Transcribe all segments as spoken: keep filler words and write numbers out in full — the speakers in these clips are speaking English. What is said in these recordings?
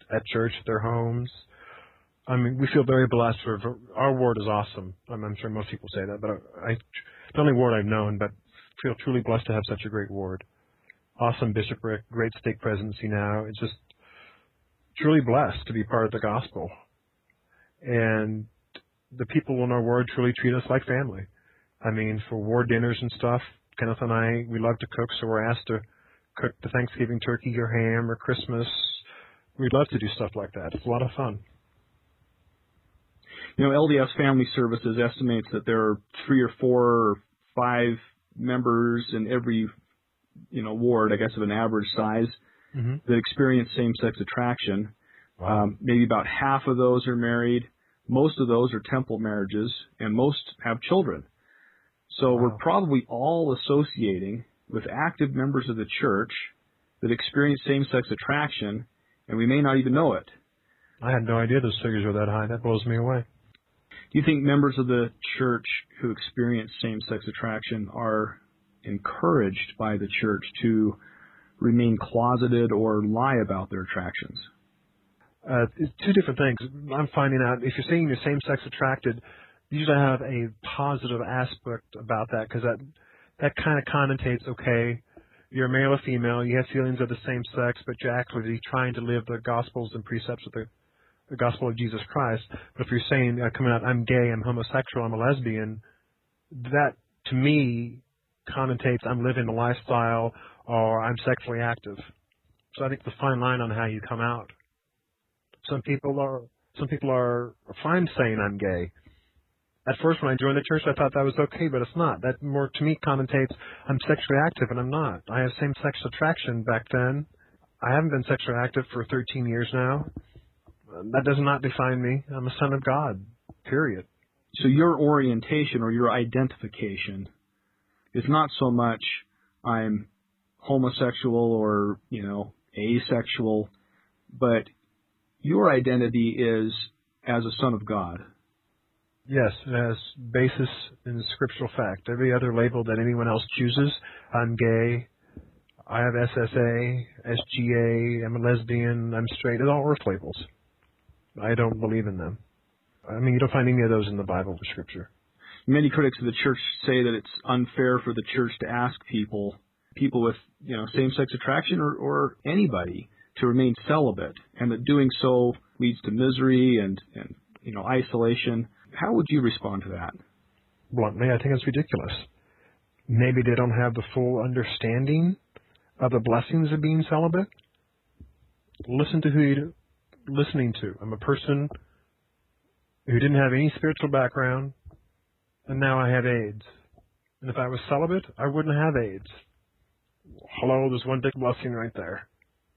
at church, at their homes. I mean, we feel very blessed. For, our ward is awesome. I'm, I'm sure most people say that, but I, I, the only ward I've known, but feel truly blessed to have such a great ward. Awesome bishopric, great stake presidency now. It's just truly blessed to be part of the gospel. And the people in our ward truly treat us like family. I mean, for ward dinners and stuff, Kenneth and I, we love to cook, so we're asked to cook the Thanksgiving turkey or ham or Christmas. We'd love to do stuff like that. It's a lot of fun. You know, L D S Family Services estimates that there are three or four or five members in every, you know, ward, I guess of an average size, mm-hmm. that experience same-sex attraction. Wow. Um, maybe about half of those are married. Most of those are temple marriages, and most have children. So wow. we're probably all associating with active members of the church that experience same-sex attraction, and we may not even know it. I had no idea those figures were that high. That blows me away. Do you think members of the church who experience same-sex attraction are encouraged by the church to remain closeted or lie about their attractions? Uh, it's two different things. I'm finding out if you're saying you're same-sex attracted, you usually have a positive aspect about that because that that kind of connotates, okay, you're a male or female, you have feelings of the same sex, but you're actually trying to live the gospels and precepts of the, the gospel of Jesus Christ. But if you're saying, uh, coming out, I'm gay, I'm homosexual, I'm a lesbian, that to me connotates I'm living a lifestyle or I'm sexually active. So I think the fine line on how you come out. Some people are some people are fine saying I'm gay. At first, when I joined the church, I thought that was okay, but it's not. That more to me connotates I'm sexually active, and I'm not. I have same-sex attraction back then. I haven't been sexually active for thirteen years now. That does not define me. I'm a son of God, period. So your orientation or your identification is not so much I'm homosexual or, you know, asexual, but your identity is as a son of God. Yes, it has basis in scriptural fact. Every other label that anyone else chooses, I'm gay, I have S S A, S G A, I'm a lesbian, I'm straight, it's all earth labels. I don't believe in them. I mean, you don't find any of those in the Bible or Scripture. Many critics of the church say that it's unfair for the church to ask people, people with, you know, same-sex attraction or, or anybody to remain celibate, and that doing so leads to misery and, and, you know, isolation. How would you respond to that? Bluntly, I think it's ridiculous. Maybe they don't have the full understanding of the blessings of being celibate. Listen to who you're listening to. I'm a person who didn't have any spiritual background, and now I have AIDS. And if I was celibate, I wouldn't have AIDS. Hello, there's one big blessing right there.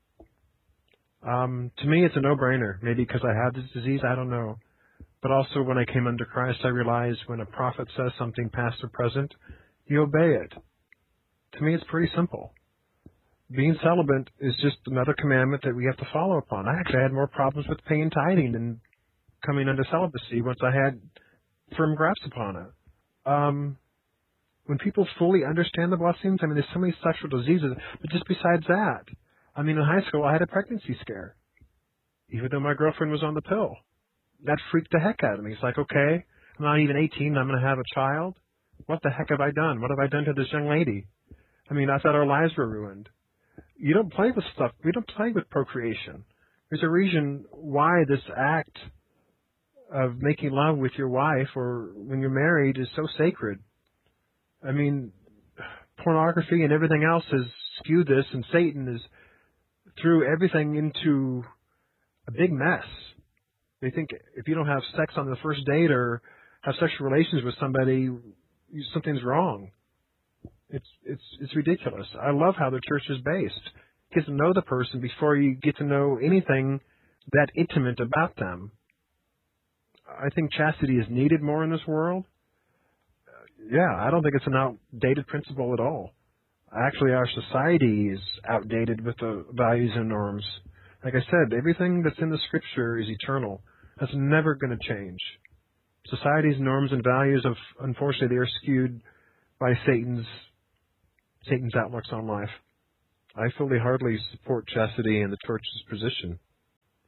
Um, to me, it's a no-brainer. Maybe because I have this disease, I don't know. But also, when I came under Christ, I realized when a prophet says something past or present, you obey it. To me, it's pretty simple. Being celibate is just another commandment that we have to follow upon. I actually had more problems with paying tithing than coming under celibacy once I had firm grasp upon it. Um, when people fully understand the blessings, I mean, there's so many sexual diseases, but just besides that, I mean, in high school, I had a pregnancy scare, even though my girlfriend was on the pill. That freaked the heck out of me. It's like, okay, I'm not even eighteen, I'm going to have a child. What the heck have I done? What have I done to this young lady? I mean, I thought our lives were ruined. You don't play with stuff. We don't play with procreation. There's a reason why this act of making love with your wife or when you're married is so sacred. I mean, pornography and everything else has skewed this, and Satan is threw everything into a big mess. They think if you don't have sex on the first date or have sexual relations with somebody, something's wrong. It's it's it's ridiculous. I love how the church is based. You get to know the person before you get to know anything that intimate about them. I think chastity is needed more in this world. Yeah, I don't think it's an outdated principle at all. Actually, our society is outdated with the values and norms. Like I said, everything that's in the Scripture is eternal. That's never going to change. Society's norms and values, of unfortunately, they are skewed by Satan's Satan's outlooks on life. I fully, hardly support chastity and the church's position.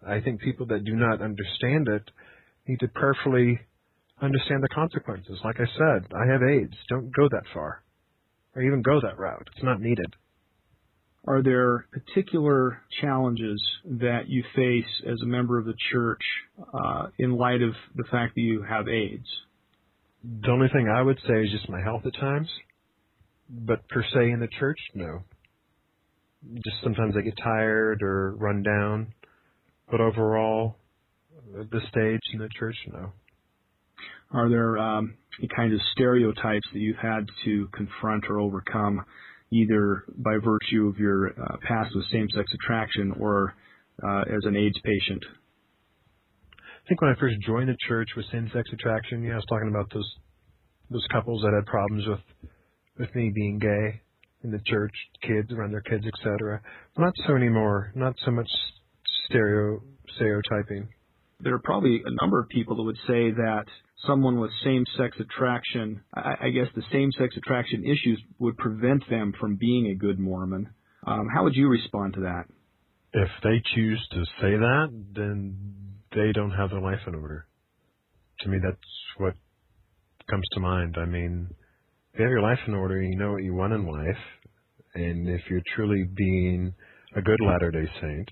I think people that do not understand it need to prayerfully understand the consequences. Like I said, I have AIDS. Don't go that far, or even go that route. It's not needed. Are there particular challenges that you face as a member of the church uh, in light of the fact that you have AIDS? The only thing I would say is just my health at times, but per se in the church, no. Just sometimes I get tired or run down, but overall, at this stage in the church, no. Are there um, any kind of stereotypes that you've had to confront or overcome, either by virtue of your uh, past with same-sex attraction or uh, as an AIDS patient? I think when I first joined the church with same-sex attraction, yeah, I was talking about those those couples that had problems with with me being gay in the church, kids around their kids, et cetera. Not so anymore. Not so much stereo stereotyping. There are probably a number of people that would say that someone with same-sex attraction, I, I guess the same-sex attraction issues would prevent them from being a good Mormon. Um, how would you respond to that? If they choose to say that, then they don't have their life in order. To me, that's what comes to mind. I mean, if you have your life in order, you know what you want in life, and if you're truly being a good Latter-day Saint,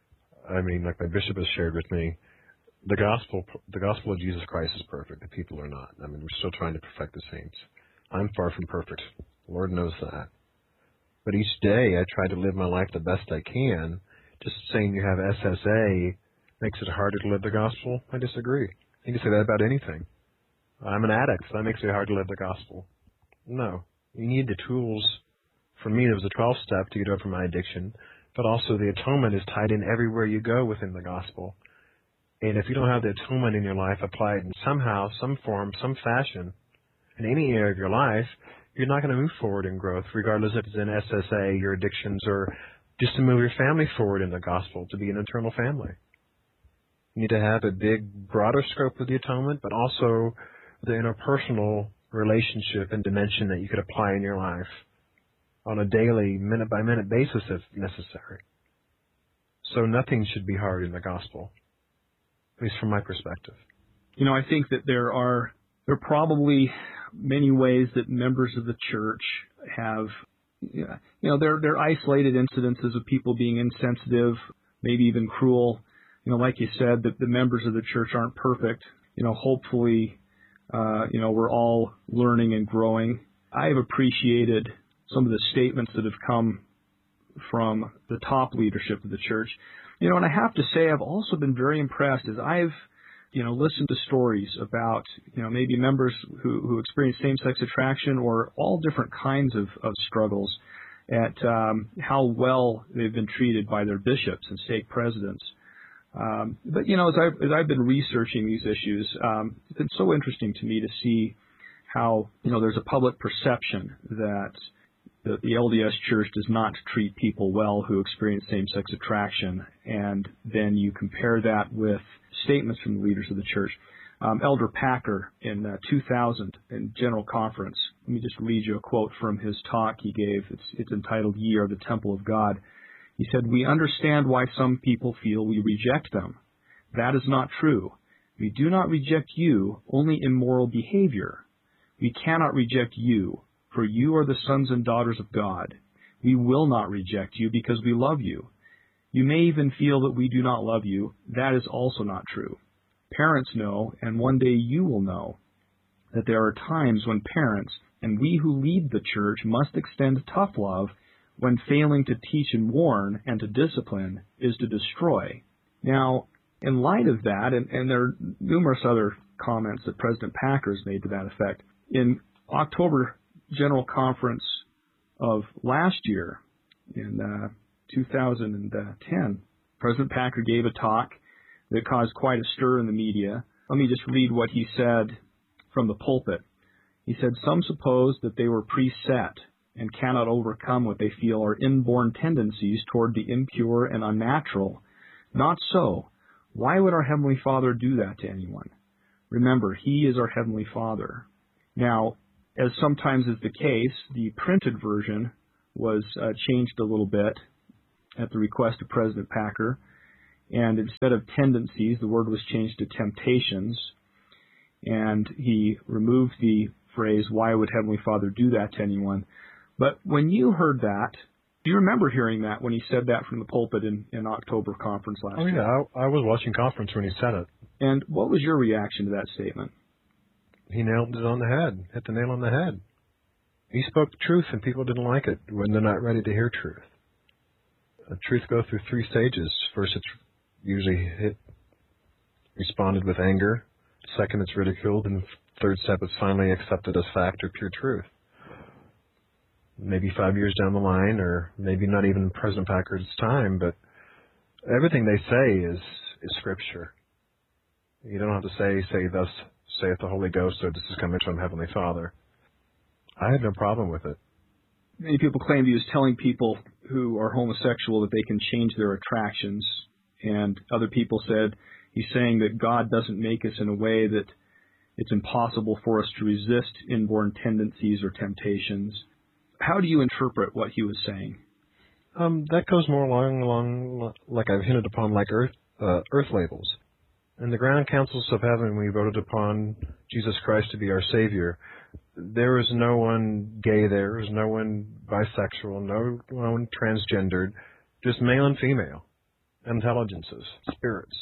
I mean, like my bishop has shared with me, the gospel, the gospel of Jesus Christ is perfect. The people are not. I mean, we're still trying to perfect the saints. I'm far from perfect. The Lord knows that. But each day I try to live my life the best I can. Just saying you have S S A makes it harder to live the gospel, I disagree. You can say that about anything. I'm an addict, so that makes it hard to live the gospel. No. You need the tools. For me, there was a twelve-step to get over my addiction, but also the atonement is tied in everywhere you go within the gospel. And if you don't have the atonement in your life applied in somehow, some form, some fashion, in any area of your life, you're not going to move forward in growth, regardless if it's in S S A, your addictions, or just to move your family forward in the gospel, to be an eternal family. You need to have a big, broader scope of the atonement, but also the interpersonal relationship and dimension that you could apply in your life on a daily, minute-by-minute basis if necessary. So nothing should be hard in the gospel, at least from my perspective. You know, I think that there are there are probably many ways that members of the church have, you know, they're, they're isolated incidences of people being insensitive, maybe even cruel. You know, like you said, that the members of the church aren't perfect. You know, hopefully, uh, you know, we're all learning and growing. I've appreciated some of the statements that have come from the top leadership of the church. You know, and I have to say, I've also been very impressed as I've, you know, listened to stories about, you know, maybe members who, who experience same-sex attraction or all different kinds of, of struggles at um, how well they've been treated by their bishops and stake presidents. Um, but, you know, as I've, as I've been researching these issues, um, it's been so interesting to me to see how, you know, there's a public perception that the, the L D S Church does not treat people well who experience same-sex attraction, and then you compare that with statements from the leaders of the church. Um, Elder Packer in uh, two thousand in General Conference, let me just read you a quote from his talk he gave. It's, it's entitled, "Ye are the Temple of God." He said, "We understand why some people feel we reject them. That is not true. We do not reject you, only immoral behavior. We cannot reject you, for you are the sons and daughters of God. We will not reject you because we love you. You may even feel that we do not love you. That is also not true. Parents know, and one day you will know, that there are times when parents and we who lead the church must extend tough love when failing to teach and warn and to discipline is to destroy." Now, in light of that, and, and there are numerous other comments that President Packer has made to that effect, in October General Conference of last year, in uh, two thousand ten, President Packer gave a talk that caused quite a stir in the media. Let me just read what he said from the pulpit. He said, "Some suppose that they were preset and cannot overcome what they feel are inborn tendencies toward the impure and unnatural. Not so. Why would our Heavenly Father do that to anyone? Remember, He is our Heavenly Father." Now, as sometimes is the case, the printed version was uh, changed a little bit at the request of President Packer. And instead of tendencies, the word was changed to temptations. And he removed the phrase, why would Heavenly Father do that to anyone? But when you heard that, do you remember hearing that when he said that from the pulpit in, in October conference last oh, year? Oh, yeah. I, I was watching conference when he said it. And what was your reaction to that statement? He nailed it on the head, hit the nail on the head. He spoke the truth, and people didn't like it when they're not ready to hear truth. Uh, truth goes through three stages. First, it's usually hit, responded with anger. Second, it's ridiculed. And third step, it's finally accepted as fact or pure truth. Maybe five years down the line, or maybe not even in President Packard's time, but everything they say is, is Scripture. You don't have to say, say thus saith the Holy Ghost, or this is coming from Heavenly Father. I had no problem with it. Many people claim he was telling people who are homosexual that they can change their attractions, and other people said he's saying that God doesn't make us in a way that it's impossible for us to resist inborn tendencies or temptations. How do you interpret what he was saying? Um, that goes more along, along like I've hinted upon, like earth, uh, earth labels. In the ground councils of heaven, we voted upon Jesus Christ to be our Savior. There was no one gay there. There was no one bisexual, no one transgendered, just male and female, intelligences, spirits.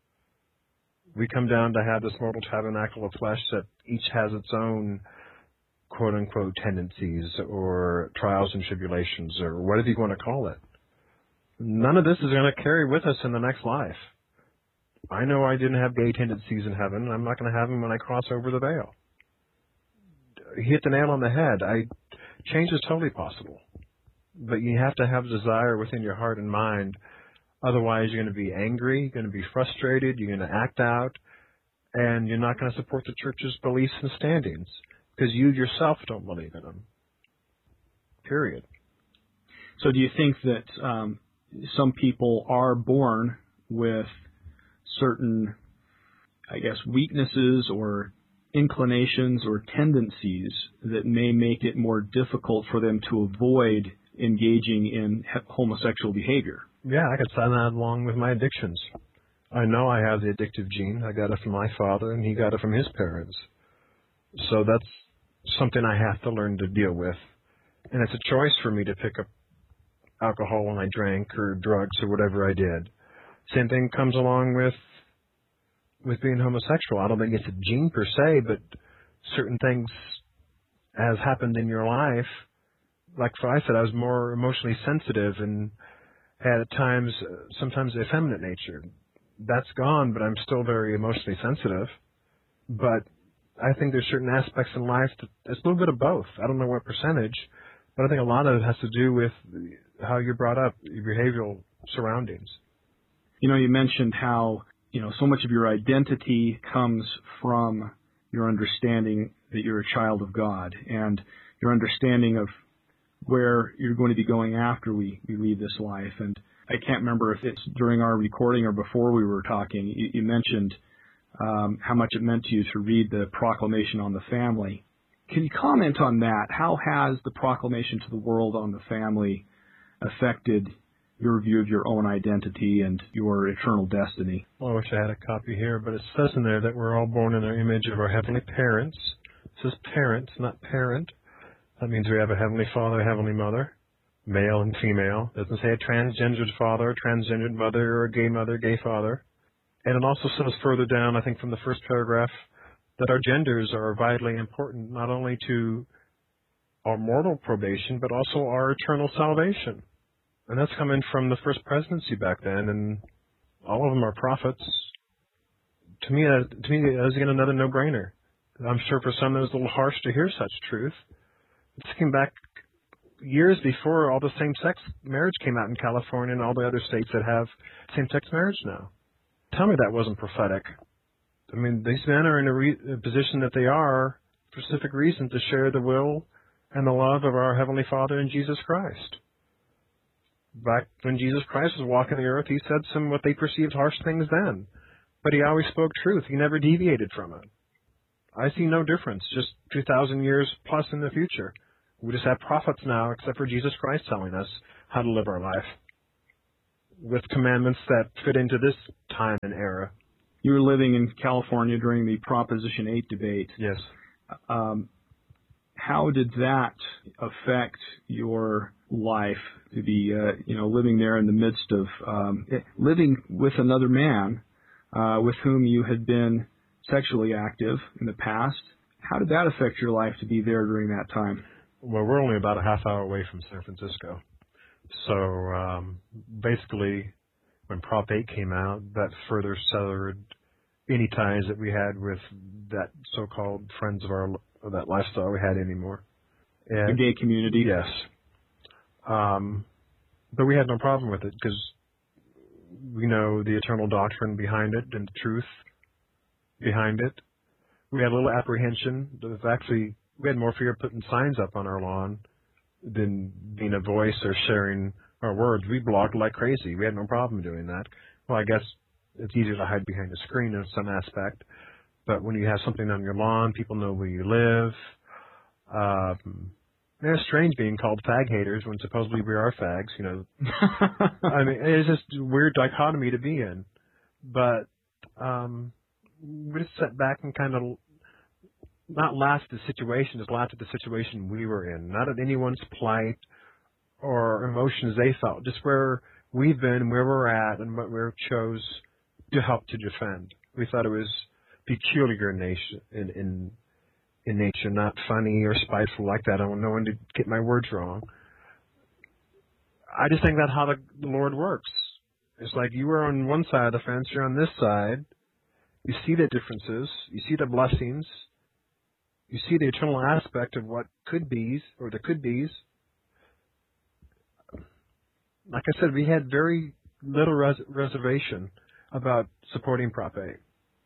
We come down to have this mortal tabernacle of flesh that each has its own quote-unquote tendencies or trials and tribulations or whatever you want to call it. None of this is going to carry with us in the next life. I know I didn't have gay tendencies in heaven, and I'm not going to have them when I cross over the veil. He hit the nail on the head. I, change is totally possible. But you have to have desire within your heart and mind. Otherwise, you're going to be angry, you're going to be frustrated, you're going to act out, and you're not going to support the church's beliefs and standings because you yourself don't believe in them. Period. So do you think that um, some people are born with certain, I guess, weaknesses or inclinations or tendencies that may make it more difficult for them to avoid engaging in homosexual behavior? Yeah, I could sign that along with my addictions. I know I have the addictive gene. I got it from my father, and he got it from his parents. So that's something I have to learn to deal with. And it's a choice for me to pick up alcohol when I drank or drugs or whatever I did. Same thing comes along with with being homosexual. I don't think it's a gene per se, but certain things has happened in your life. Like I said, I was more emotionally sensitive and had at times, uh, sometimes a effeminate nature. That's gone, but I'm still very emotionally sensitive. But I think there's certain aspects in life that it's a little bit of both. I don't know what percentage, but I think a lot of it has to do with how you're brought up, your behavioral surroundings. You know, you mentioned how, you know, so much of your identity comes from your understanding that you're a child of God and your understanding of where you're going to be going after we, we leave this life. And I can't remember if it's during our recording or before we were talking, you, you mentioned um, how much it meant to you to read the Proclamation on the Family. Can you comment on that? How has the Proclamation to the World on the Family affected your view of your own identity and your eternal destiny? Well, I wish I had a copy here, but it says in there that we're all born in the image of our heavenly parents. It says parents, not parent. That means we have a heavenly father, a heavenly mother, male and female. It doesn't say a transgendered father, a transgendered mother, or a gay mother, gay father. And it also says further down, I think from the first paragraph, that our genders are vitally important, not only to our mortal probation, but also our eternal salvation. And that's coming from the first presidency back then, and all of them are prophets. To me, uh, to me, that's again another no-brainer. I'm sure for some it was a little harsh to hear such truth. This came back years before all the same-sex marriage came out in California and all the other states that have same-sex marriage now. Tell me that wasn't prophetic. I mean, these men are in a, re- a position that they are for specific reason to share the will and the love of our Heavenly Father in Jesus Christ. Back when Jesus Christ was walking the earth, he said some what they perceived harsh things then. But he always spoke truth. He never deviated from it. I see no difference, just two thousand years plus in the future. We just have prophets now, except for Jesus Christ telling us how to live our life. with commandments that fit into this time and era. You were living in California during the Proposition eight debate. Yes. Um, how did that affect your life to be, uh, you know, living there in the midst of um, living with another man uh, with whom you had been sexually active in the past? How did that affect your life to be there during that time? Well, we're only about a half hour away from San Francisco. So um, basically, when Prop eight came out, that further severed any ties that we had with that so-called friends of our of that lifestyle we had anymore. And, the gay community? Yes. Um, but we had no problem with it because we know the eternal doctrine behind it and the truth behind it. We had a little apprehension. That actually, we had more fear of putting signs up on our lawn than being a voice or sharing our words. We blogged like crazy. We had no problem doing that. Well, I guess it's easier to hide behind a screen in some aspect. But when you have something on your lawn, people know where you live. Um, it's strange being called fag haters when supposedly we are fags, you know. I mean, it's just a weird dichotomy to be in. But um, we just sat back and kind of not laughed at the situation, just laughed at the situation we were in. Not at anyone's plight or emotions they felt, just where we've been, where we're at, and what we chose to help to defend. We thought it was peculiar in nature, in, in in nature, not funny or spiteful like that. I don't want no one to get my words wrong. I just think that's how the, the Lord works. It's like you are on one side of the fence, you're on this side. You see the differences, you see the blessings, you see the eternal aspect of what could be's or the could be's. Like I said, we had very little res- reservation about supporting Prop eight.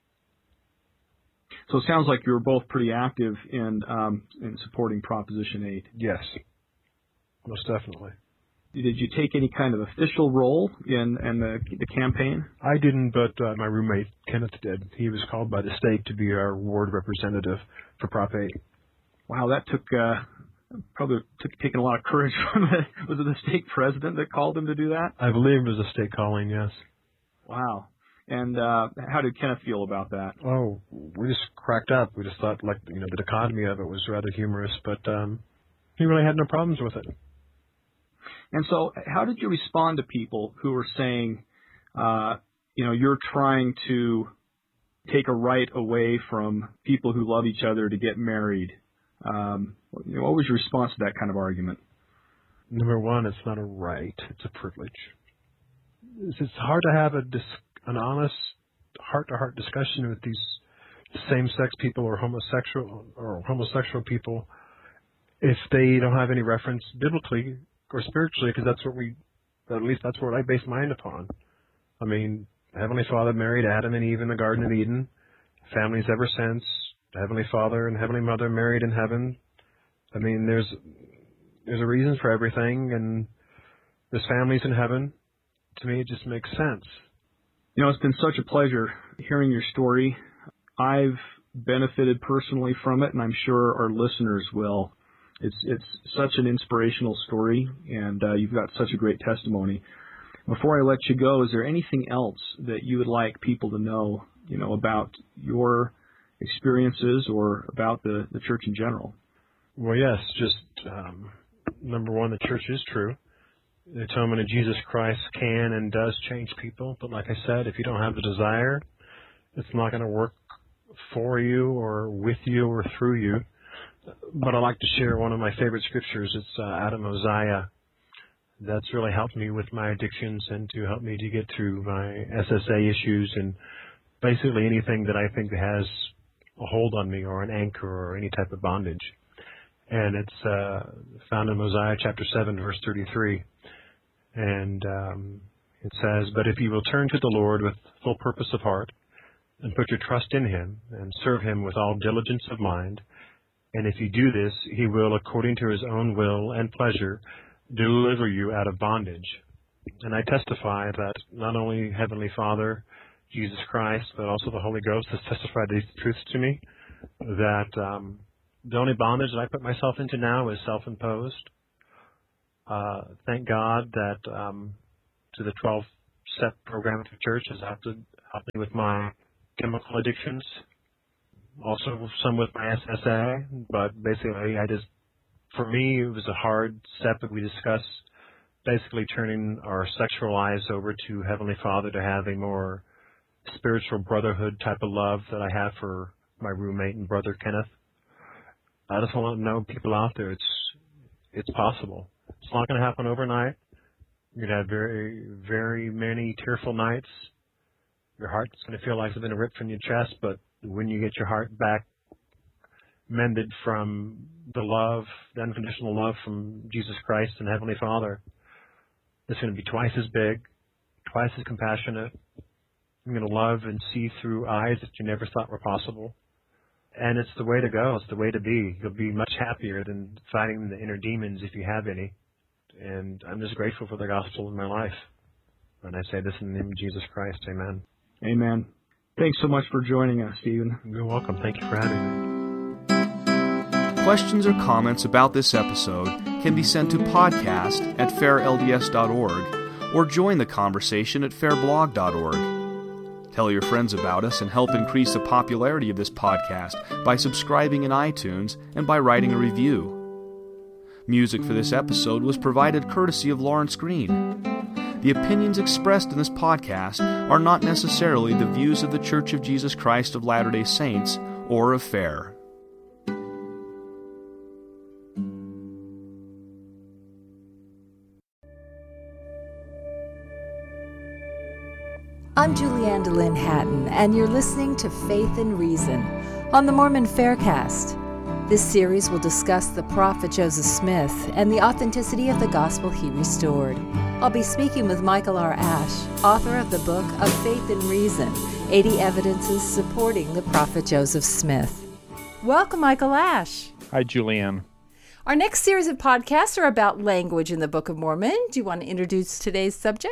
So it sounds like you were both pretty active in um, in supporting Proposition eight. Yes, most definitely. Did you take any kind of official role in, in the, the campaign? I didn't, but uh, my roommate Kenneth did. He was called by the state to be our ward representative for Prop eight. Wow, that took uh, probably took taking a lot of courage from the, was it the state president that called him to do that? I believe it was a state calling, yes. Wow. And uh, how did Kenneth feel about that? Oh, we just cracked up. We just thought, like, you know, the dichotomy of it was rather humorous, but um, he really had no problems with it. And so how did you respond to people who were saying, uh, you know, you're trying to take a right away from people who love each other to get married? Um, you know, what was your response to that kind of argument? Number one, it's not a right. It's a privilege. It's, it's hard to have a dis- an honest, heart-to-heart discussion with these same-sex people or homosexual or homosexual people if they don't have any reference biblically or spiritually, because that's what we, at least that's what I base mine upon. I mean, Heavenly Father married Adam and Eve in the Garden of Eden. Families ever since. Heavenly Father and Heavenly Mother married in heaven. I mean, there's there's a reason for everything, and there's families in heaven. To me, it just makes sense. You know, it's been such a pleasure hearing your story. I've benefited personally from it, and I'm sure our listeners will. It's it's such an inspirational story, and uh, you've got such a great testimony. Before I let you go, is there anything else that you would like people to know, you know, about your experiences or about the, the church in general? Well, yes, just um, number one, the church is true. The atonement of Jesus Christ can and does change people, but like I said, if you don't have the desire, it's not going to work for you or with you or through you. But I'd like to share one of my favorite scriptures. It's uh, out of Mosiah. That's really helped me with my addictions and to help me to get through my S S A issues and basically anything that I think has a hold on me or an anchor or any type of bondage. And it's uh, found in Mosiah chapter seven, verse thirty-three. And um, it says, "But if you will turn to the Lord with full purpose of heart and put your trust in Him and serve Him with all diligence of mind, and if you do this, He will, according to His own will and pleasure, deliver you out of bondage." And I testify that not only Heavenly Father, Jesus Christ, but also the Holy Ghost has testified these truths to me, that um, the only bondage that I put myself into now is self-imposed. Uh, thank God that um, to the twelve set program at the church has helped, helped me with my chemical addictions. Also some with my S S A, but basically I just, for me, it was a hard step that we discussed, basically turning our sexual lives over to Heavenly Father to have a more spiritual brotherhood type of love that I have for my roommate and brother Kenneth. I just want to know people out there, it's it's possible. It's not going to happen overnight. You're going to have very, very many tearful nights. Your heart's going to feel like it's been ripped from your chest, but when you get your heart back mended from the love, the unconditional love from Jesus Christ and Heavenly Father, it's going to be twice as big, twice as compassionate. You're going to love and see through eyes that you never thought were possible. And it's the way to go. It's the way to be. You'll be much happier than fighting the inner demons if you have any. And I'm just grateful for the gospel in my life. And I say this in the name of Jesus Christ. Amen. Amen. Thanks so much for joining us, Stephen. You're welcome. Thank you for having me. Questions or comments about this episode can be sent to podcast at fair L D S dot org or join the conversation at fair blog dot org. Tell your friends about us and help increase the popularity of this podcast by subscribing in iTunes and by writing a review. Music for this episode was provided courtesy of Lawrence Green. The opinions expressed in this podcast are not necessarily the views of the Church of Jesus Christ of Latter-day Saints or of FAIR. I'm Julianne DeLynn Hatton, and you're listening to Faith and Reason on the Mormon Faircast. This series will discuss the prophet Joseph Smith and the authenticity of the gospel he restored. I'll be speaking with Michael R. Ash, author of the book Of Faith and Reason, eighty Evidences Supporting the Prophet Joseph Smith. Welcome, Michael Ash. Hi, Julianne. Our next series of podcasts are about language in the Book of Mormon. Do you want to introduce today's subject?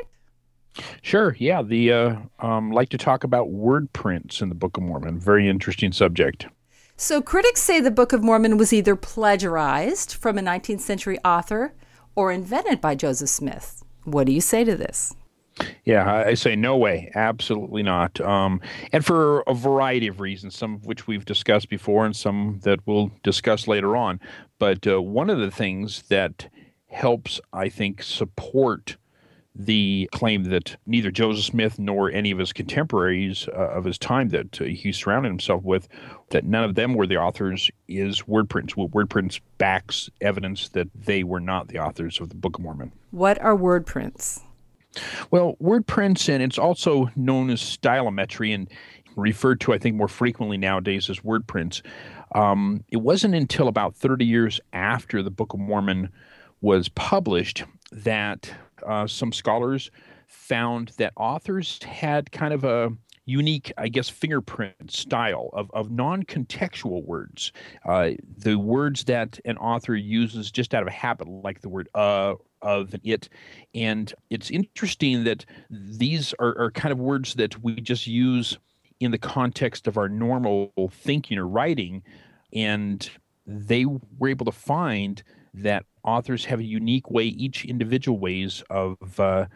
Sure, yeah. The uh, um, like to talk about word prints in the Book of Mormon. Very interesting subject. So critics say the Book of Mormon was either plagiarized from a nineteenth century author or invented by Joseph Smith. What do you say to this? Yeah, I say no way. Absolutely not. Um, and for a variety of reasons, some of which we've discussed before and some that we'll discuss later on. But uh, one of the things that helps, I think, support the claim that neither Joseph Smith nor any of his contemporaries uh, of his time that uh, he surrounded himself with, that none of them were the authors, is word prints. Well, word prints backs evidence that they were not the authors of the Book of Mormon. What are word prints? Well, word prints, and it's also known as stylometry and referred to, I think, more frequently nowadays as word prints. Um, it wasn't until about thirty years after the Book of Mormon was published that Uh, some scholars found that authors had kind of a unique, I guess, fingerprint style of, of non-contextual words. Uh, the words that an author uses just out of a habit, like the word uh, of, and it. And it's interesting that these are, are kind of words that we just use in the context of our normal thinking or writing. And they were able to find that authors have a unique way, each individual ways of uh,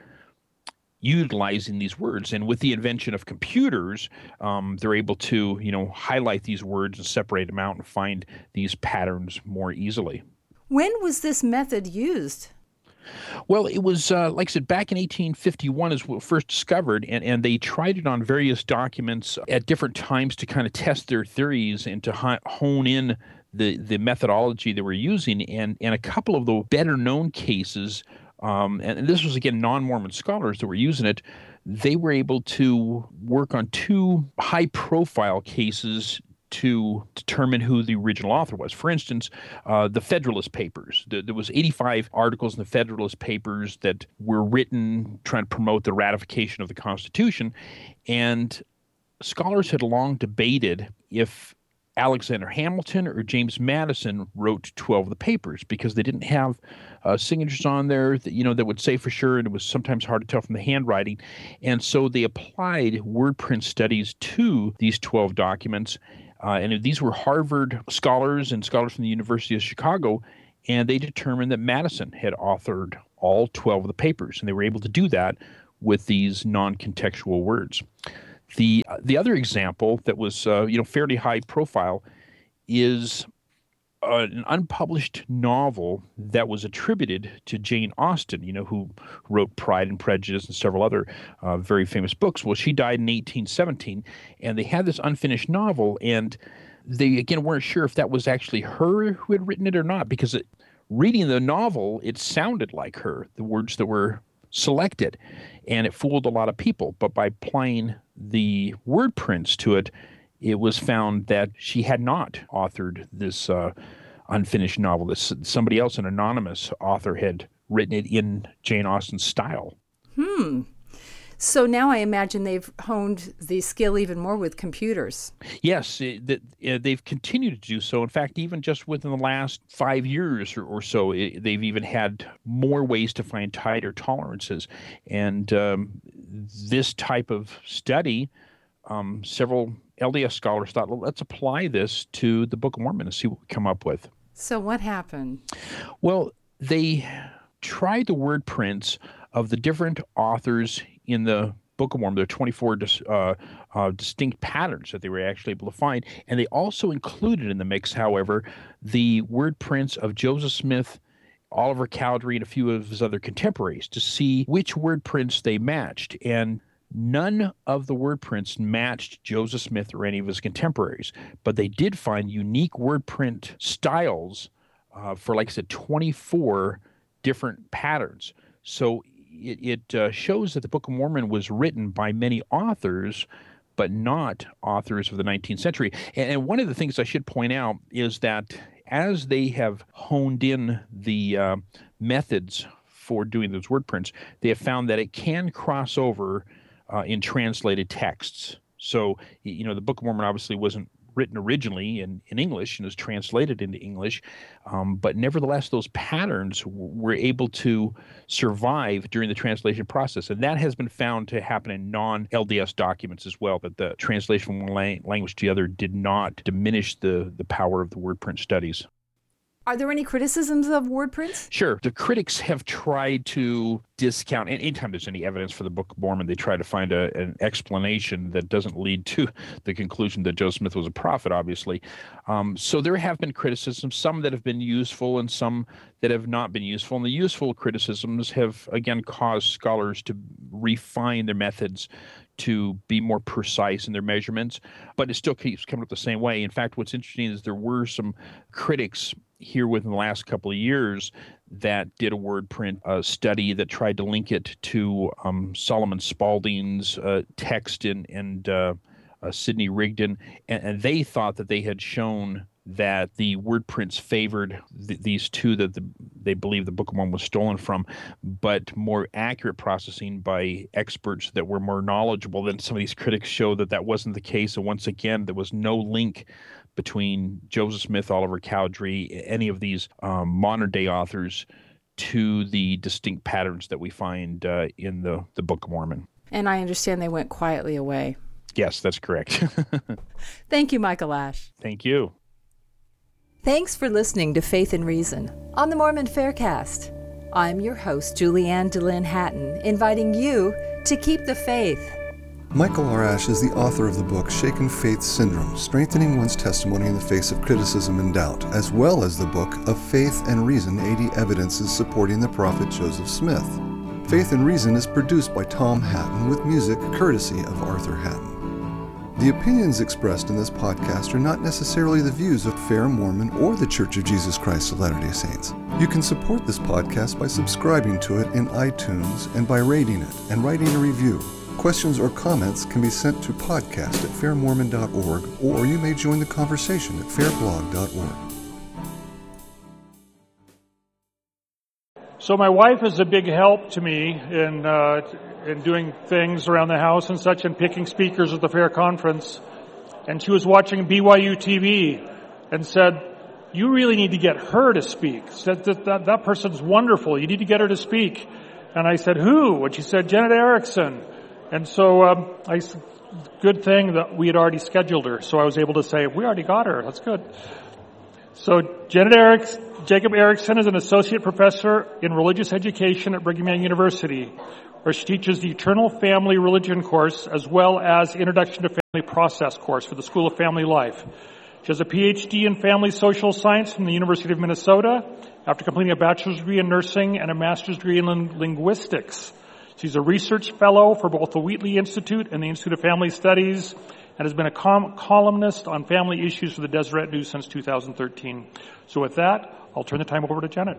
utilizing these words. And with the invention of computers, um, they're able to, you know, highlight these words and separate them out and find these patterns more easily. When was this method used? Well, it was, uh, like I said, back in eighteen fifty-one is what first discovered, and, and they tried it on various documents at different times to kind of test their theories and to hi- hone in the the methodology they were using. And, and a couple of the better-known cases, um, and, and this was, again, non-Mormon scholars that were using it, they were able to work on two high-profile cases to determine who the original author was. For instance, uh, the Federalist Papers. The, there was eighty-five articles in the Federalist Papers that were written trying to promote the ratification of the Constitution, and scholars had long debated if Alexander Hamilton or James Madison wrote twelve of the papers, because they didn't have uh, signatures on there that, you know, that would say for sure, and it was sometimes hard to tell from the handwriting. And so they applied word print studies to these twelve documents. Uh, and these were Harvard scholars and scholars from the University of Chicago, and they determined that Madison had authored all twelve of the papers. And they were able to do that with these non-contextual words. The the other example that was uh, you know fairly high profile is uh, an unpublished novel that was attributed to Jane Austen, you know, who wrote Pride and Prejudice and several other uh, very famous books. Well, she died in eighteen seventeen, and they had this unfinished novel, and they, again, weren't sure if that was actually her who had written it or not, because it, reading the novel, it sounded like her, the words that were selected, and it fooled a lot of people. But by applying the word prints to it, it was found that she had not authored this uh, unfinished novel. This, somebody else, an anonymous author, had written it in Jane Austen's style. Hmm. So now I imagine they've honed the skill even more with computers. Yes, it, that, uh, they've continued to do so. In fact, even just within the last five years or, or so, it, they've even had more ways to find tighter tolerances. And um, this type of study, um, several L D S scholars thought, well, let's apply this to the Book of Mormon and see what we come up with. So what happened? Well, they tried the word prints of the different authors in the Book of Mormon. There are twenty-four dis, uh, uh, distinct patterns that they were actually able to find. And they also included in the mix, however, the word prints of Joseph Smith, Oliver Cowdery, and a few of his other contemporaries to see which word prints they matched. And none of the word prints matched Joseph Smith or any of his contemporaries. But they did find unique word print styles uh, for, like I said, twenty-four different patterns. So it, it uh, shows that the Book of Mormon was written by many authors, but not authors of the nineteenth century. And, and one of the things I should point out is that as they have honed in the uh, methods for doing those word prints, they have found that it can cross over uh, in translated texts. So, you know, the Book of Mormon obviously wasn't written originally in, in English and was translated into English, um, but nevertheless, those patterns w- were able to survive during the translation process, and that has been found to happen in non-L D S documents as well, that the translation from one la- language to the other did not diminish the, the power of the word print studies. Are there any criticisms of word prints? Sure. The critics have tried to discount, and anytime there's any evidence for the Book of Mormon, they try to find a, an explanation that doesn't lead to the conclusion that Joseph Smith was a prophet, obviously. Um, so there have been criticisms, some that have been useful and some that have not been useful. And the useful criticisms have, again, caused scholars to refine their methods to be more precise in their measurements, but it still keeps coming up the same way. In fact, what's interesting is there were some critics here within the last couple of years that did a word print uh, study that tried to link it to um, Solomon Spaulding's uh, text in, and uh, uh, Sidney Rigdon, and, and they thought that they had shown that the word prints favored th- these two that the, they believe the Book of Mormon was stolen from, but more accurate processing by experts that were more knowledgeable than some of these critics showed that that wasn't the case. And once again, there was no link between Joseph Smith, Oliver Cowdery, any of these um, modern-day authors to the distinct patterns that we find uh, in the, the Book of Mormon. And I understand they went quietly away. Yes, that's correct. Thank you, Michael Ash. Thank you. Thanks for listening to Faith and Reason on the Mormon Faircast. I'm your host, Julianne DeLynn Hatton, inviting you to keep the faith. Michael R. Ash is the author of the book Shaken Faith Syndrome, Strengthening One's Testimony in the Face of Criticism and Doubt, as well as the book Of Faith and Reason, eighty Evidences Supporting the Prophet Joseph Smith. Faith and Reason is produced by Tom Hatton with music courtesy of Arthur Hatton. The opinions expressed in this podcast are not necessarily the views of Fair Mormon or the Church of Jesus Christ of Latter-day Saints. You can support this podcast by subscribing to it in iTunes and by rating it and writing a review. Questions or comments can be sent to podcast at fair mormon dot org, or you may join the conversation at fair blog dot org. So my wife is a big help to me in uh, in doing things around the house and such, and picking speakers at the fair conference. And she was watching B Y U T V and said, "You really need to get her to speak." Said that that, that person's wonderful. You need to get her to speak. And I said, "Who?" And she said, "Janet Erickson." And so um, I said, good thing that we had already scheduled her. So I was able to say, "We already got her. That's good." So Janet Eriks, Jacob Erickson is an associate professor in religious education at Brigham Young University, where she teaches the Eternal Family Religion course as well as Introduction to Family Process course for the School of Family Life. She has a P H D in Family Social Science from the University of Minnesota after completing a bachelor's degree in nursing and a master's degree in linguistics. She's a research fellow for both the Wheatley Institute and the Institute of Family Studies, and has been a com- columnist on family issues for the Deseret News since two thousand thirteen. So with that, I'll turn the time over to Janet.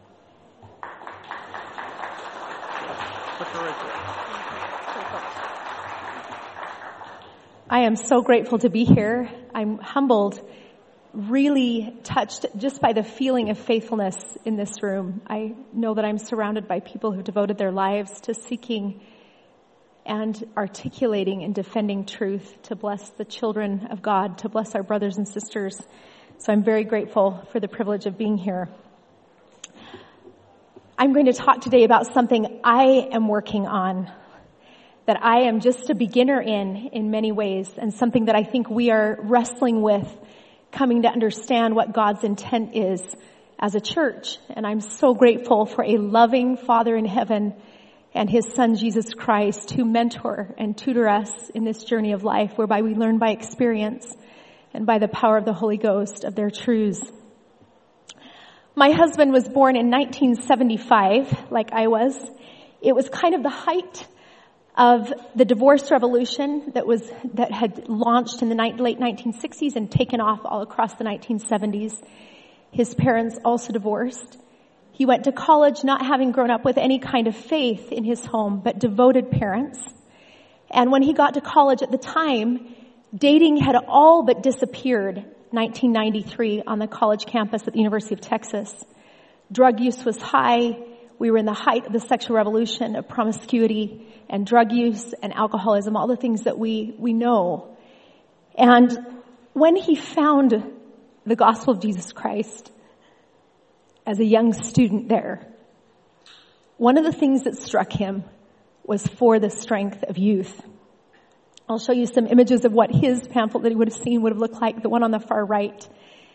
I am so grateful to be here. I'm humbled, really touched just by the feeling of faithfulness in this room. I know that I'm surrounded by people who've devoted their lives to seeking and articulating and defending truth, to bless the children of God, to bless our brothers and sisters. So I'm very grateful for the privilege of being here. I'm going to talk today about something I am working on, that I am just a beginner in, in many ways, and something that I think we are wrestling with, coming to understand what God's intent is as a church. And I'm so grateful for a loving Father in heaven and His Son, Jesus Christ, who mentor and tutor us in this journey of life, whereby we learn by experience and by the power of the Holy Ghost of their truths. My husband was born in nineteen seventy-five, like I was. It was kind of the height of the divorce revolution that was that had launched in the ni- late nineteen sixties and taken off all across the nineteen seventies. His parents also divorced. He went to college not having grown up with any kind of faith in his home, but devoted parents. And when he got to college at the time, dating had all but disappeared, nineteen ninety-three, on the college campus at the University of Texas. Drug use was high. We were in the height of the sexual revolution of promiscuity and drug use and alcoholism, all the things that we, we know. And when he found the gospel of Jesus Christ as a young student there, one of the things that struck him was for the strength of youth. I'll show you some images of what his pamphlet that he would have seen would have looked like, the one on the far right.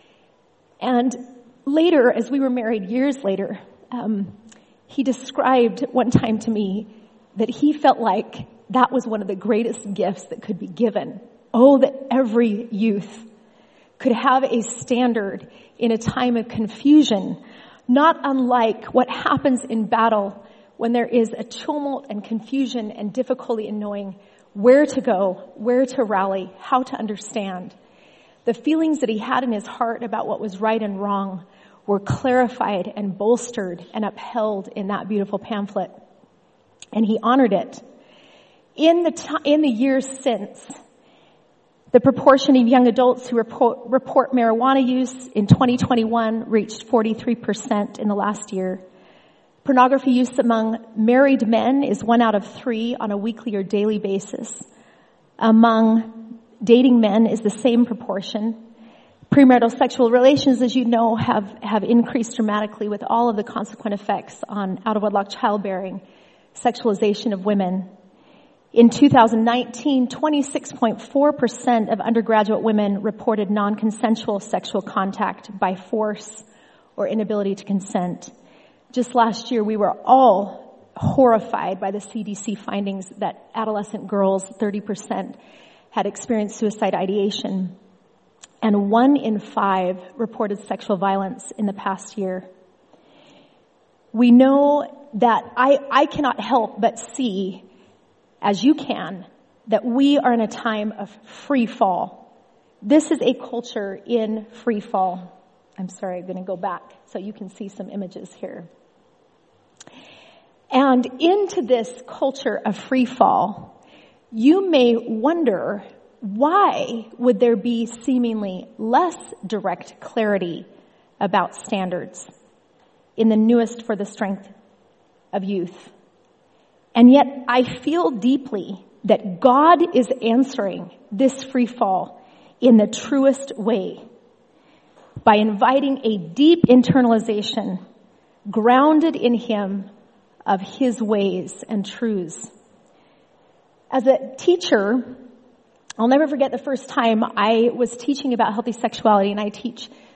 And later, as we were married years later, um, he described one time to me that he felt like that was one of the greatest gifts that could be given. Oh, that every youth could have a standard in a time of confusion, not unlike what happens in battle when there is a tumult and confusion and difficulty in knowing where to go, where to rally, how to understand. The feelings that he had in his heart about what was right and wrong were clarified and bolstered and upheld in that beautiful pamphlet. And he honored it. In the t- in the years since, the proportion of young adults who report, report marijuana use in twenty twenty-one reached forty-three percent in the last year. Pornography use among married men is one out of three on a weekly or daily basis. Among dating men is the same proportion. Premarital sexual relations, as you know, have, have increased dramatically with all of the consequent effects on out-of-wedlock childbearing, sexualization of women. In two thousand nineteen, twenty-six point four percent of undergraduate women reported non-consensual sexual contact by force or inability to consent. Just last year, we were all horrified by the C D C findings that adolescent girls, thirty percent, had experienced suicide ideation. And one in five reported sexual violence in the past year. We know that I, I cannot help but see, as you can, that we are in a time of free fall. This is a culture in free fall. I'm sorry, I'm going to go back so you can see some images here. And into this culture of free fall, you may wonder, why would there be seemingly less direct clarity about standards in the newest for the strength of youth? And yet I feel deeply that God is answering this free fall in the truest way by inviting a deep internalization grounded in Him of His ways and truths. As a teacher, I'll never forget the first time I was teaching about healthy sexuality, and I teach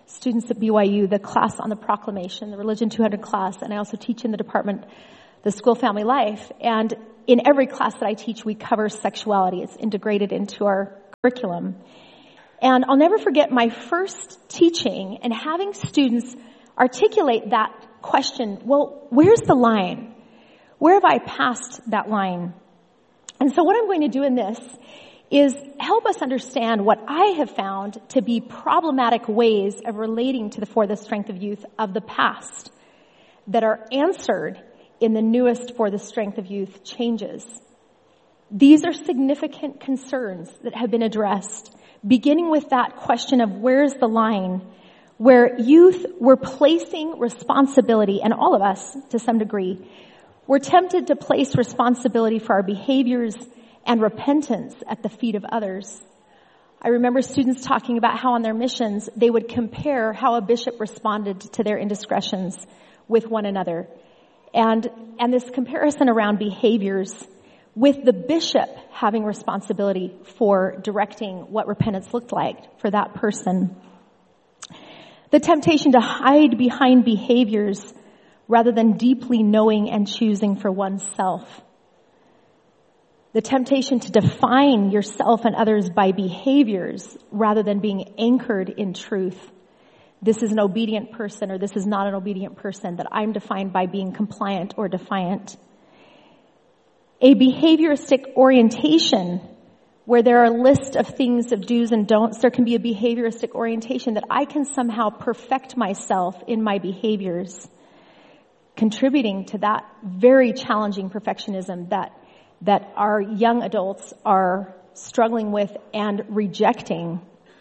students at B Y U the class on the proclamation, the Religion two hundred class, and I also teach in the department, the School Family Life. And in every class that I teach, we cover sexuality. It's integrated into our curriculum. And I'll never forget my first teaching and having students articulate that question, well, where's the line? Where have I passed that line? And so what I'm going to do in this is help us understand what I have found to be problematic ways of relating to the For the Strength of Youth of the past that are answered in the newest For the Strength of Youth changes. These are significant concerns that have been addressed, beginning with that question of where's the line, where youth were placing responsibility, and all of us to some degree, we're tempted to place responsibility for our behaviors and repentance at the feet of others. I remember students talking about how on their missions they would compare how a bishop responded to their indiscretions with one another. And, and this comparison around behaviors with the bishop having responsibility for directing what repentance looked like for that person. The temptation to hide behind behaviors rather than deeply knowing and choosing for oneself. The temptation to define yourself and others by behaviors rather than being anchored in truth. This is an obedient person or this is not an obedient person, that I'm defined by being compliant or defiant. A behavioristic orientation where there are a list of things of do's and don'ts. There can be a behavioristic orientation that I can somehow perfect myself in my behaviors, contributing to that very challenging perfectionism that that our young adults are struggling with and rejecting.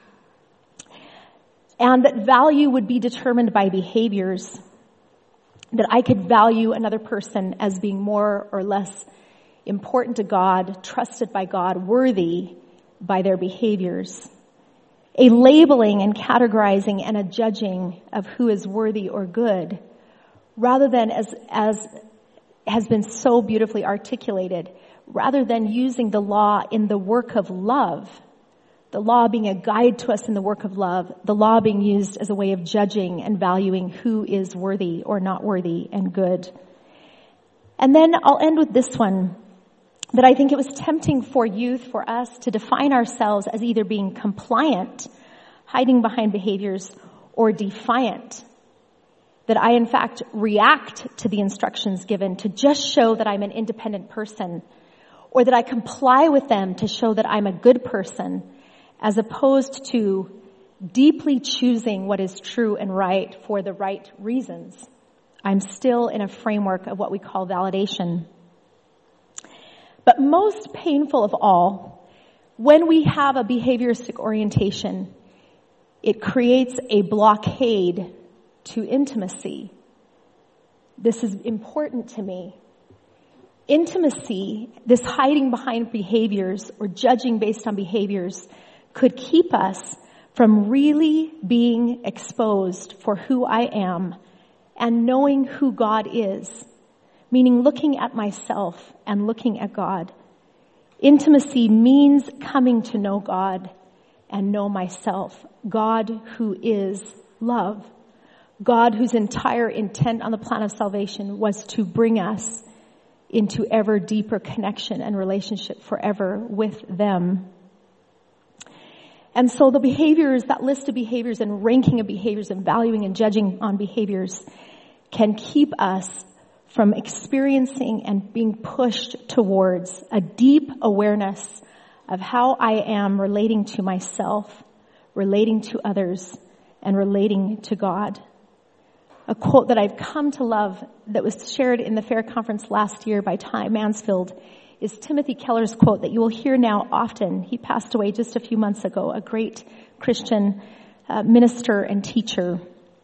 And that value would be determined by behaviors, that I could value another person as being more or less important to God, trusted by God, worthy by their behaviors. A labeling and categorizing and a judging of who is worthy or good, rather than as, as has been so beautifully articulated, rather than using the law in the work of love, the law being a guide to us in the work of love, the law being used as a way of judging and valuing who is worthy or not worthy and good. And then I'll end with this one, that I think it was tempting for youth, for us, to define ourselves as either being compliant, hiding behind behaviors, or defiant. That I, in fact, react to the instructions given to just show that I'm an independent person, or that I comply with them to show that I'm a good person, as opposed to deeply choosing what is true and right for the right reasons. I'm still in a framework of what we call validation. But most painful of all, when we have a behavioristic orientation, it creates a blockade to intimacy. This is important to me. Intimacy, this hiding behind behaviors or judging based on behaviors, could keep us from really being exposed for who I am and knowing who God is, meaning looking at myself and looking at God. Intimacy means coming to know God and know myself. God who is love. God whose entire intent on the plan of salvation was to bring us into ever deeper connection and relationship forever with them. And so the behaviors, that list of behaviors and ranking of behaviors and valuing and judging on behaviors can keep us from experiencing and being pushed towards a deep awareness of how I am relating to myself, relating to others, and relating to God. A quote that I've come to love that was shared in the Fair Conference last year by Ty Mansfield is Timothy Keller's quote that you will hear now often. He passed away just a few months ago, a great Christian uh, minister and teacher.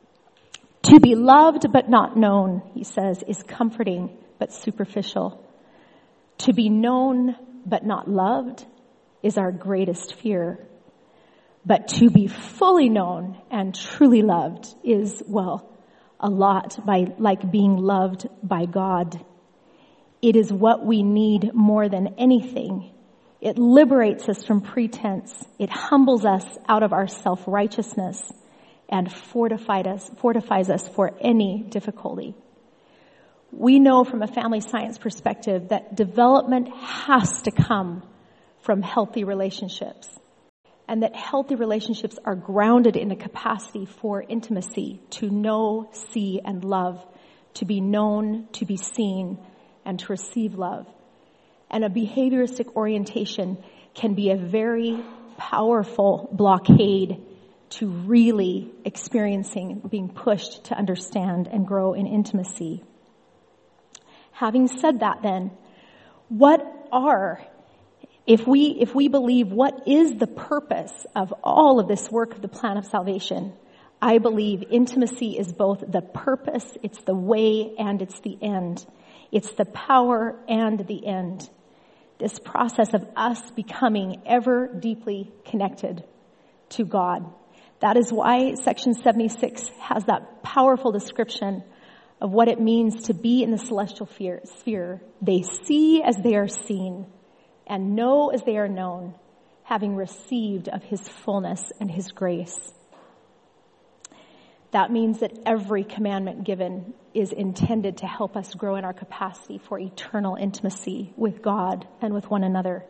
To be loved but not known, he says, is comforting but superficial. To be known but not loved is our greatest fear. But to be fully known and truly loved is, well, a lot by like being loved by God. It is what we need more than anything. It liberates us from pretense. It humbles us out of our self-righteousness. and fortified us, fortifies us for any difficulty. We know from a family science perspective that development has to come from healthy relationships, and that healthy relationships are grounded in a capacity for intimacy, to know, see, and love, to be known, to be seen, and to receive love. And a behavioristic orientation can be a very powerful blockade to really experiencing, being pushed to understand and grow in intimacy. Having said that then, what are, if we, if we believe what is the purpose of all of this work of the plan of salvation, I believe intimacy is both the purpose, it's the way, and it's the end. It's the power and the end. This process of us becoming ever deeply connected to God. That is why section seventy-six has that powerful description of what it means to be in the celestial sphere. They see as they are seen, and know as they are known, having received of his fullness and his grace. That means that every commandment given is intended to help us grow in our capacity for eternal intimacy with God and with one another.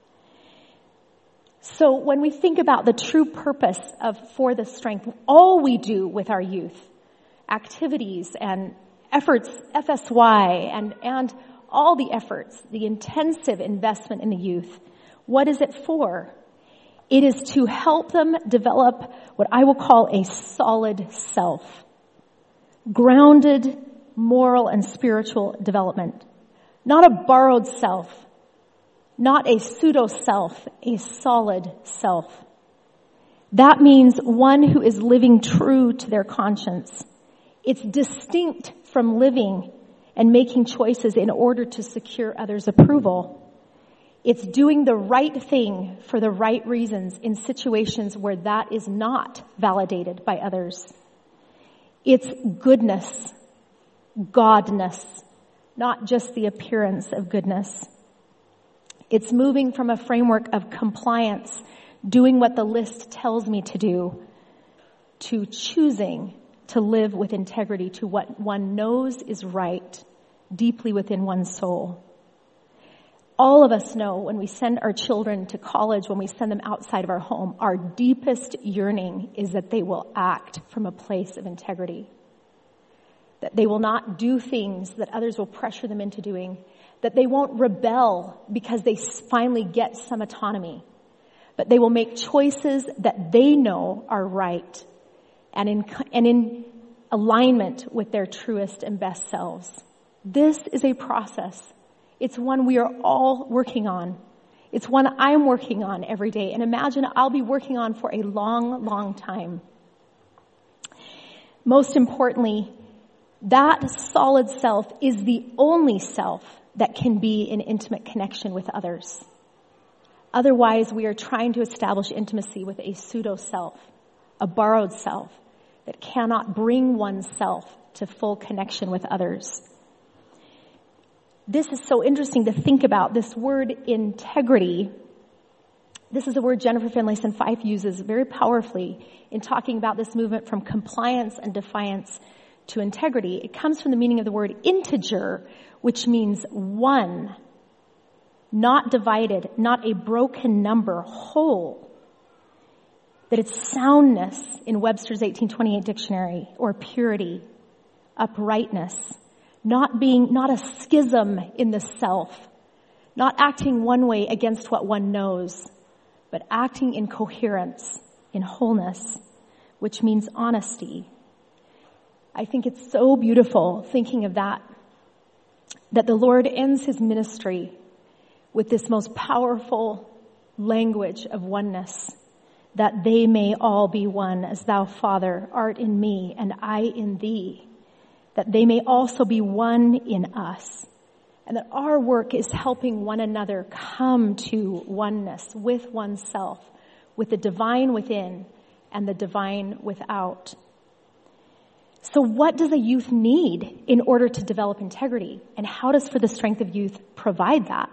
So when we think about the true purpose of For the Strength, all we do with our youth, activities and efforts, F S Y, and, and all the efforts, the intensive investment in the youth, what is it for? It is to help them develop what I will call a solid self. Grounded moral and spiritual development. Not a borrowed self. Not a pseudo-self, a solid self. That means one who is living true to their conscience. It's distinct from living and making choices in order to secure others' approval. It's doing the right thing for the right reasons in situations where that is not validated by others. It's goodness, godness, not just the appearance of goodness. It's moving from a framework of compliance, doing what the list tells me to do, to choosing to live with integrity, to what one knows is right, deeply within one's soul. All of us know when we send our children to college, when we send them outside of our home, our deepest yearning is that they will act from a place of integrity. That they will not do things that others will pressure them into doing. That they won't rebel because they finally get some autonomy. But they will make choices that they know are right and in, and in alignment with their truest and best selves. This is a process. It's one we are all working on. It's one I'm working on every day. And imagine I'll be working on for a long, long time. Most importantly, that solid self is the only self that can be in intimate connection with others. Otherwise, we are trying to establish intimacy with a pseudo-self, a borrowed self that cannot bring oneself to full connection with others. This is so interesting to think about. This word integrity, this is a word Jennifer Finlayson Fife uses very powerfully in talking about this movement from compliance and defiance to integrity. It comes from the meaning of the word integer, which means one, not divided, not a broken number, whole. That it's soundness in Webster's eighteen twenty-eight dictionary, or purity, uprightness. Not being, not a schism in the self, not acting one way against what one knows, but acting in coherence, in wholeness, which means honesty. I think it's so beautiful thinking of that, that the Lord ends his ministry with this most powerful language of oneness, that they may all be one, as thou, Father, art in me and I in thee. That they may also be one in us, and that our work is helping one another come to oneness with oneself, with the divine within and the divine without. So what does a youth need in order to develop integrity? And how does For the Strength of Youth provide that?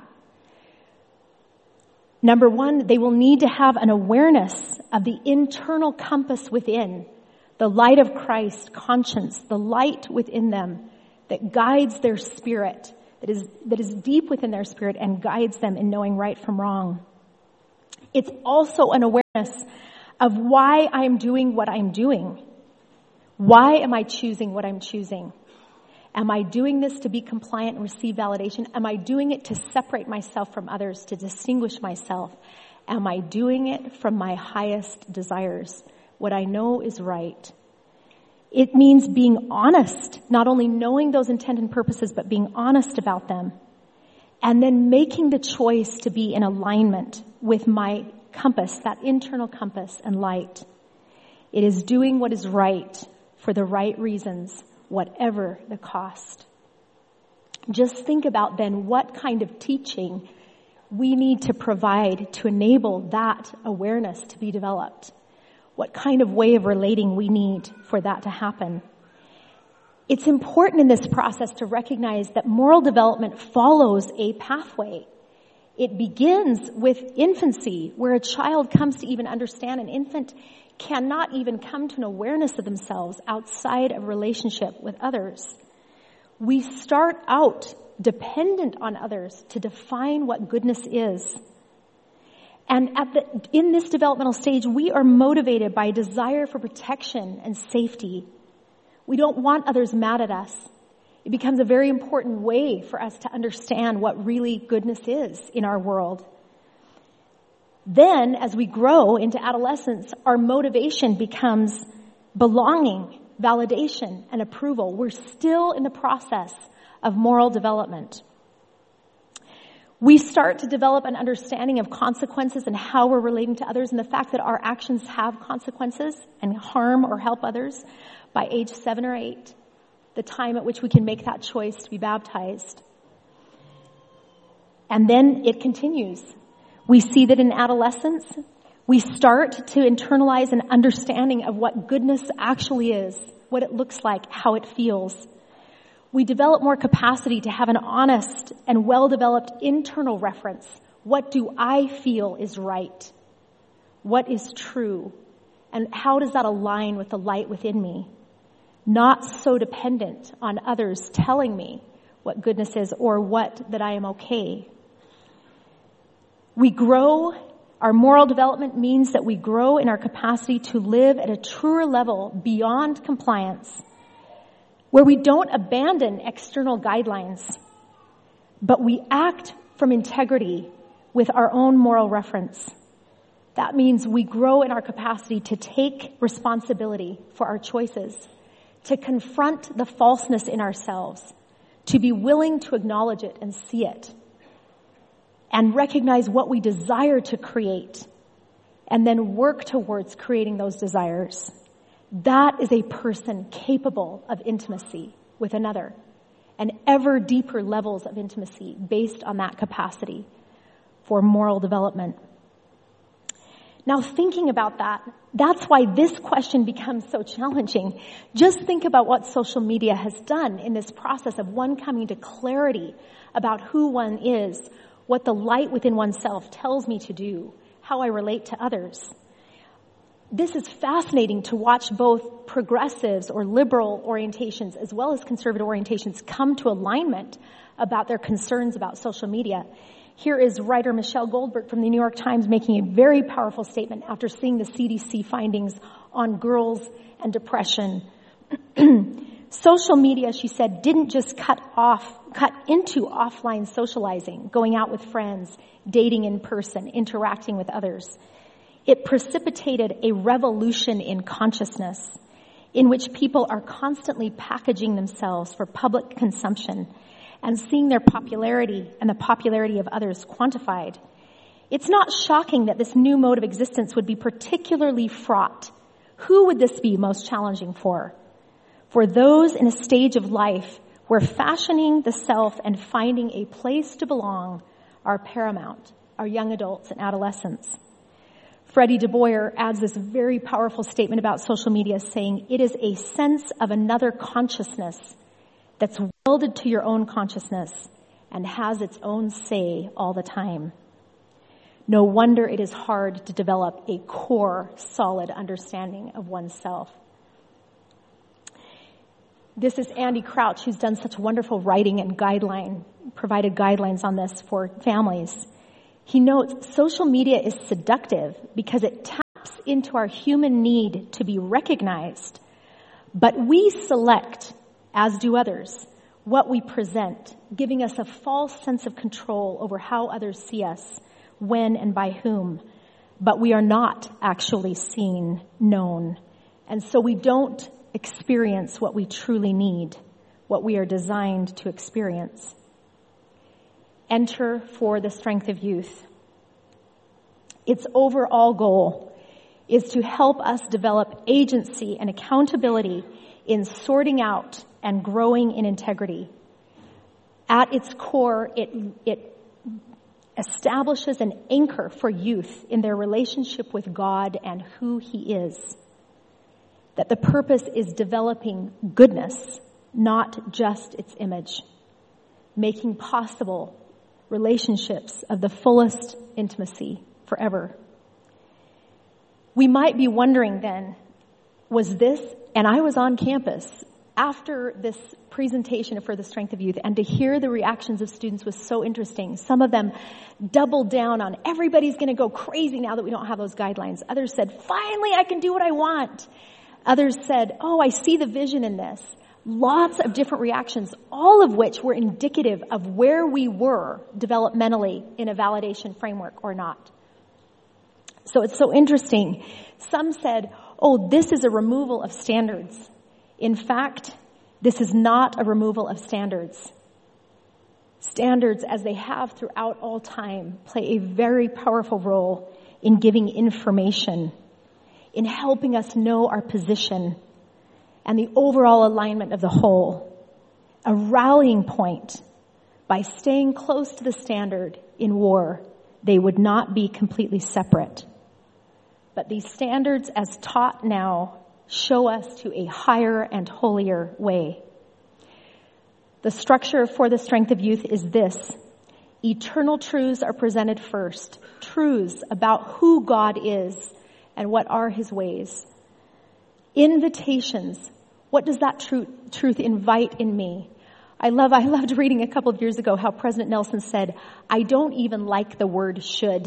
Number one, they will need to have an awareness of the internal compass within, The light of Christ, conscience, the light within them that guides their spirit, that is, that is deep within their spirit and guides them in knowing right from wrong. It's also an awareness of why I'm doing what I'm doing. Why am I choosing what I'm choosing? Am I doing this to be compliant and receive validation? Am I doing it to separate myself from others, to distinguish myself? Am I doing it from my highest desires, what I know is right? It means being honest, not only knowing those intent and purposes, but being honest about them. And then making the choice to be in alignment with my compass, that internal compass and light. It is doing what is right for the right reasons, whatever the cost. Just think about then what kind of teaching we need to provide to enable that awareness to be developed. What kind of way of relating we need for that to happen. It's important in this process to recognize that moral development follows a pathway. It begins with infancy, where a child comes to even understand. An infant cannot even come to an awareness of themselves outside of relationship with others. We start out dependent on others to define what goodness is. And at the, in this developmental stage, we are motivated by a desire for protection and safety. We don't want others mad at us. It becomes a very important way for us to understand what really goodness is in our world. Then, as we grow into adolescence, our motivation becomes belonging, validation, and approval. We're still in the process of moral development. We start to develop an understanding of consequences and how we're relating to others, and the fact that our actions have consequences and harm or help others by age seven or eight, the time at which we can make that choice to be baptized. And then it continues. We see that in adolescence, we start to internalize an understanding of what goodness actually is, what it looks like, how it feels. We develop more capacity to have an honest and well-developed internal reference. What do I feel is right? What is true? And how does that align with the light within me? Not so dependent on others telling me what goodness is or what that I am okay. We grow, our moral development means that we grow in our capacity to live at a truer level beyond compliance, where we don't abandon external guidelines, but we act from integrity with our own moral reference. That means we grow in our capacity to take responsibility for our choices, to confront the falseness in ourselves, to be willing to acknowledge it and see it, and recognize what we desire to create, and then work towards creating those desires. That is a person capable of intimacy with another, and ever deeper levels of intimacy based on that capacity for moral development. Now, thinking about that, that's why this question becomes so challenging. Just think about what social media has done in this process of one coming to clarity about who one is, what the light within oneself tells me to do, how I relate to others. This is fascinating to watch both progressives or liberal orientations as well as conservative orientations come to alignment about their concerns about social media. Here is writer Michelle Goldberg from the New York Times making a very powerful statement after seeing the C D C findings on girls and depression. Social media, she said, didn't just cut off, cut into offline socializing, going out with friends, dating in person, interacting with others. It precipitated a revolution in consciousness in which people are constantly packaging themselves for public consumption and seeing their popularity and the popularity of others quantified. It's not shocking that this new mode of existence would be particularly fraught. Who would this be most challenging for? For those in a stage of life where fashioning the self and finding a place to belong are paramount, our young adults and adolescents. Freddie Du Bois adds this very powerful statement about social media, saying, it is a sense of another consciousness that's welded to your own consciousness and has its own say all the time. No wonder it is hard to develop a core, solid understanding of oneself. This is Andy Crouch, who's done such wonderful writing and guideline, provided guidelines on this for families. He notes social media is seductive because it taps into our human need to be recognized, but we select, as do others, what we present, giving us a false sense of control over how others see us, when and by whom. But we are not actually seen, known. And so we don't experience what we truly need, what we are designed to experience. Enter For the Strength of Youth. Its overall goal is to help us develop agency and accountability in sorting out and growing in integrity. At its core, it, it establishes an anchor for youth in their relationship with God and who He is. That the purpose is developing goodness, not just its image, making possible relationships of the fullest intimacy forever. We might be wondering then, was this, and I was on campus after this presentation For the Strength of Youth, and to hear the reactions of students was so interesting. Some of them doubled down on, everybody's going to go crazy now that we don't have those guidelines. Others said, finally I can do what I want. Others said, oh, I see the vision in this. Lots of different reactions, all of which were indicative of where we were developmentally in a validation framework or not. So it's so interesting. Some said, oh, this is a removal of standards. In fact, this is not a removal of standards. Standards, as they have throughout all time, play a very powerful role in giving information, in helping us know our position and the overall alignment of the whole. A rallying point. By staying close to the standard in war, they would not be completely separate. But these standards, as taught now, show us to a higher and holier way. The structure For the Strength of Youth is this. Eternal truths are presented first. Truths about who God is and what are His ways. Invitations. What does that truth, truth invite in me? I love, I loved reading a couple of years ago how President Nelson said, I don't even like the word should.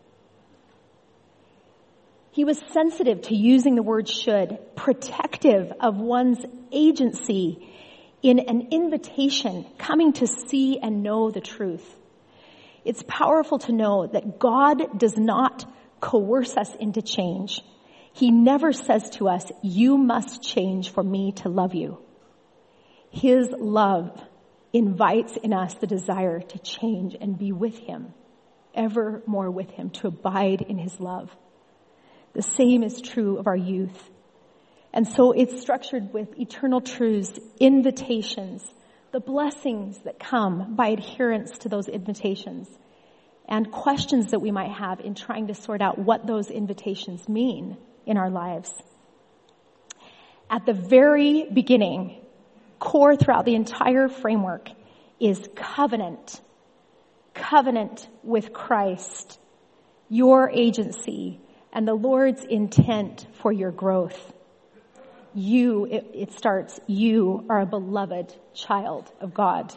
He was sensitive to using the word should, protective of one's agency in an invitation, coming to see and know the truth. It's powerful to know that God does not coerce us into change. He never says to us, you must change for me to love you. His love invites in us the desire to change and be with Him, ever more with Him, to abide in His love. The same is true of our youth. And so it's structured with eternal truths, invitations, the blessings that come by adherence to those invitations, and questions that we might have in trying to sort out what those invitations mean in our lives. At the very beginning, core throughout the entire framework, is covenant. Covenant with Christ, your agency, and the Lord's intent for your growth. You, it, it starts, you are a beloved child of God.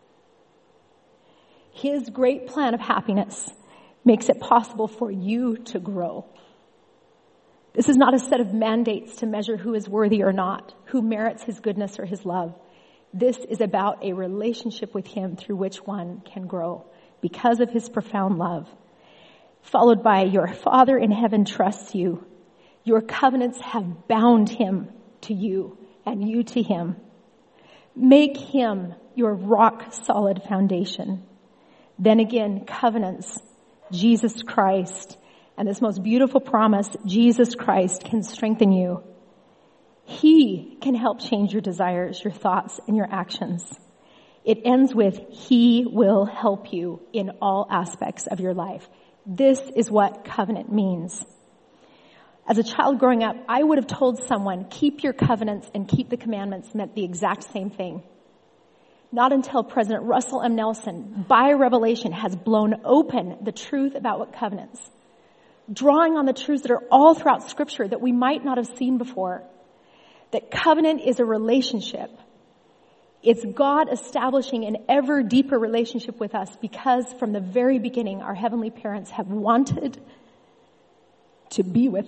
His great plan of happiness makes it possible for you to grow. This is not a set of mandates to measure who is worthy or not, who merits His goodness or His love. This is about a relationship with Him through which one can grow because of His profound love. Followed by, your Father in heaven trusts you. Your covenants have bound Him to you and you to Him. Make Him your rock solid foundation. Then again, covenants, Jesus Christ, and this most beautiful promise, Jesus Christ can strengthen you. He can help change your desires, your thoughts, and your actions. It ends with, He will help you in all aspects of your life. This is what covenant means. As a child growing up, I would have told someone, keep your covenants and keep the commandments meant the exact same thing. Not until President Russell M. Nelson, by revelation, has blown open the truth about what covenants, drawing on the truths that are all throughout Scripture that we might not have seen before. That covenant is a relationship It's God establishing an ever deeper relationship with us because from the very beginning, our heavenly parents have wanted to be with